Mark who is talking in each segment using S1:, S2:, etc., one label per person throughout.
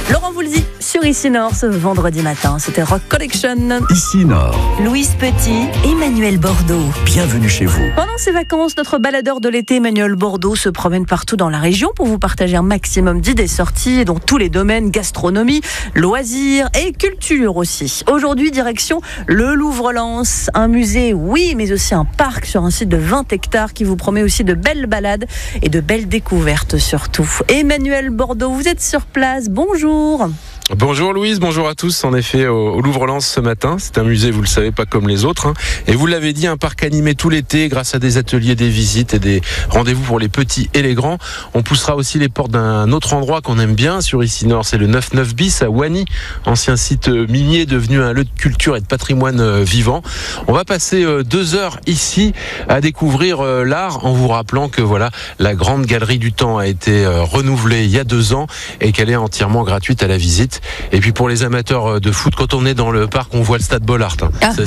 S1: Laurent vous le dit sur Ici Nord ce vendredi matin. C'était Rock Collection.
S2: Ici Nord.
S1: Louise Petit, Emmanuel Bordeaux.
S2: Bienvenue chez vous.
S1: Pendant ces vacances, notre baladeur de l'été, Emmanuel Bordeaux, se promène partout dans la région pour vous partager un maximum d'idées sorties dans tous les domaines, gastronomie, loisirs et culture aussi. Aujourd'hui, direction le Louvre-Lens, un musée, oui, mais aussi un parc sur un site de 20 hectares qui vous promet aussi de belles balades et de belles découvertes surtout. Emmanuel Bordeaux, vous êtes sur place, bonjour.
S3: Bonjour Louise, bonjour à tous. En effet, au Louvre-Lens ce matin, c'est un musée, vous le savez, pas comme les autres. Et vous l'avez dit, un parc animé tout l'été grâce à des ateliers, des visites et des rendez-vous pour les petits et les grands. On poussera aussi les portes d'un autre endroit qu'on aime bien sur Ici Nord, c'est le 99 bis à Wany, ancien site minier devenu un lieu de culture et de patrimoine vivant. On va passer 2 heures ici à découvrir l'art en vous rappelant que voilà, la grande galerie du temps a été renouvelée il y a 2 ans et qu'elle est entièrement gratuite à la visite. Et puis pour les amateurs de foot, quand on est dans le parc, on voit le stade Bollaert.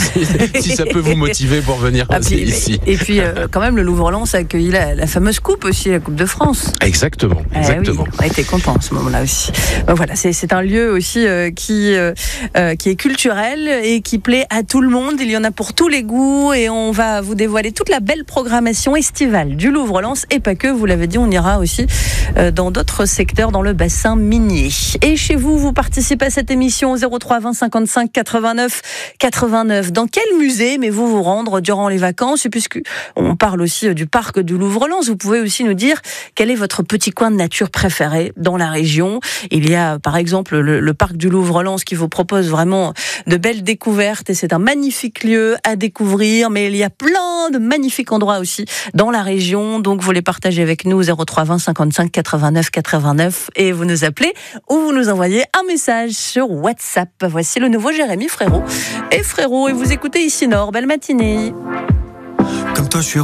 S3: Si ça peut vous motiver pour venir ici.
S1: Et puis quand même, le Louvre-Lens a accueilli la fameuse coupe aussi, la Coupe de France.
S3: Exactement.
S1: Oui, on a été contents à ce moment-là aussi. Voilà, c'est un lieu aussi qui est culturel et qui plaît à tout le monde. Il y en a pour tous les goûts et on va vous dévoiler toute la belle programmation estivale du Louvre-Lens et pas que, vous l'avez dit, on ira aussi dans d'autres secteurs dans le bassin minier. Et chez vous participez à cette émission au 03 20 55 89 89. Dans quel musée aimez-vous vous rendre durant les vacances? Et puisqu'on parle aussi du parc du Louvre-Lens, vous pouvez aussi nous dire quel est votre petit coin de nature préféré dans la région. Il y a par exemple le parc du Louvre-Lens qui vous propose vraiment de belles découvertes et c'est un magnifique lieu à découvrir, mais il y a plein de magnifiques endroits aussi dans la région, donc vous les partagez avec nous au 03 20 55 89 89 et vous nous appelez ou vous nous envoyez un message sur WhatsApp. Voici le nouveau Jérémy Frérot et vous écoutez Ici Nord. Belle matinée.
S4: Comme toi, je suis